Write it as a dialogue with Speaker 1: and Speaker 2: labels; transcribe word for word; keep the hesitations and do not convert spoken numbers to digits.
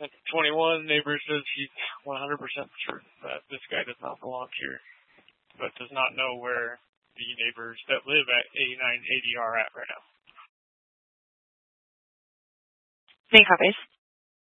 Speaker 1: At twenty-one, neighbor says he's one hundred percent certain that this guy does not belong here, but does not know where the neighbors that live at eighty-nine eighty are at right now.
Speaker 2: Main copies.